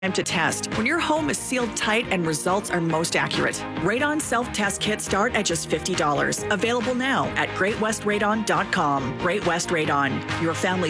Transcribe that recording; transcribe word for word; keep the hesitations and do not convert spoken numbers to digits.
Time to test when your home is sealed tight and results are most accurate. Radon self-test kits start at just fifty dollars. Available now at great west radon dot com. Great West Radon, your family's